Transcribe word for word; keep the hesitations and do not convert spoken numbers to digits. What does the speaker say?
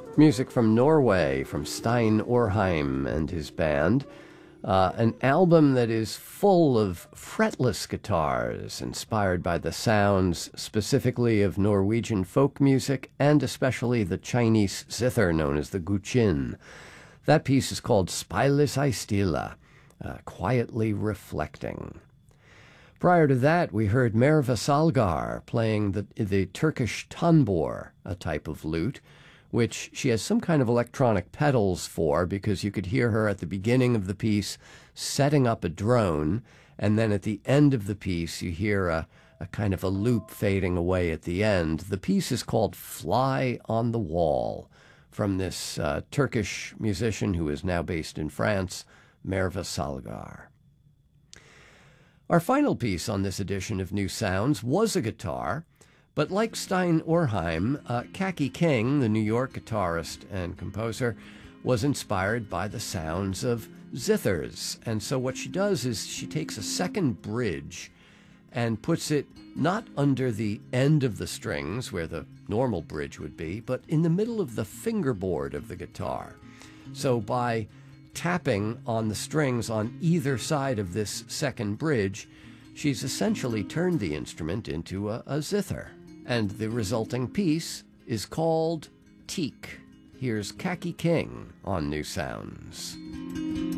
Music from Norway, from Stein Orheim and his band. Uh, an album that is full of fretless guitars, inspired by the sounds specifically of Norwegian folk music and especially the Chinese zither known as the guqin. That piece is called Speilet seg stille, uh, quietly reflecting. Prior to that, we heard Merve Salgar playing the, the Turkish tanbur, a type of lute, which she has some kind of electronic pedals for, because you could hear her at the beginning of the piece setting up a drone, and then at the end of the piece you hear a, a kind of a loop fading away at the end. The piece is called Fly on the Wall, from this uh, Turkish musician who is now based in France, Merve Salgar. Our final piece on this edition of New Sounds was a guitar, but like Stein Orheim, uh, Kaki King, the New York guitarist and composer, was inspired by the sounds of zithers. And so what she does is she takes a second bridge and puts it not under the end of the strings, where the normal bridge would be, but in the middle of the fingerboard of the guitar. So by tapping on the strings on either side of this second bridge, she's essentially turned the instrument into a, a zither. And the resulting piece is called Teak. Here's Kaki King on New Sounds.